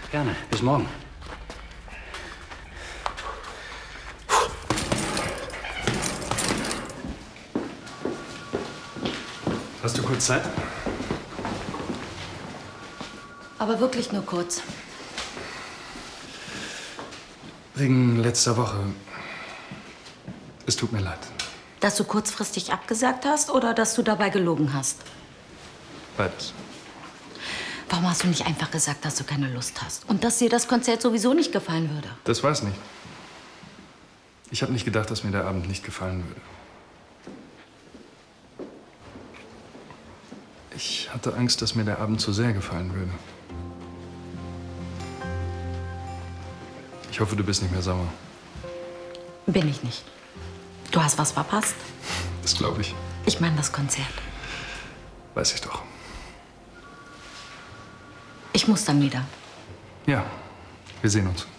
Gerne. Bis morgen. Hast du kurz Zeit? Aber wirklich nur kurz. Wegen letzter Woche. Es tut mir leid. Dass du kurzfristig abgesagt hast oder dass du dabei gelogen hast? Beides. Warum hast du nicht einfach gesagt, dass du keine Lust hast? Und dass dir das Konzert sowieso nicht gefallen würde? Das war's nicht. Ich habe nicht gedacht, dass mir der Abend nicht gefallen würde. Ich hatte Angst, dass mir der Abend zu sehr gefallen würde. Ich hoffe, du bist nicht mehr sauer. Bin ich nicht. Du hast was verpasst. Das glaube ich. Ich meine das Konzert. Weiß ich doch. Ich muss dann wieder. Ja, wir sehen uns.